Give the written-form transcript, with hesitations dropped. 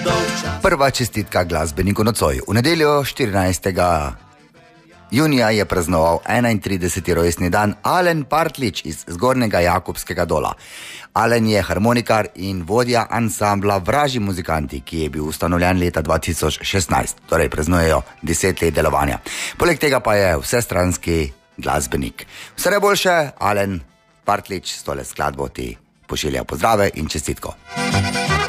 Prva čestitka glasbeniku nocoj. V nedeljo 14. junija je praznoval 31. rojstni dan Alen Partlič iz Zgornjega Jakobskega Dola. Alen je harmonikar in vodja ansambla Vražji muzikanti, ki je bil ustanovljen leta 2016, torej praznujejo 10 let delovanja. Poleg tega pa je vsestranski glasbenik. Vse najboljše, Alen Partlič, s tole skladbo ti pošilja pozdrave in čestitko.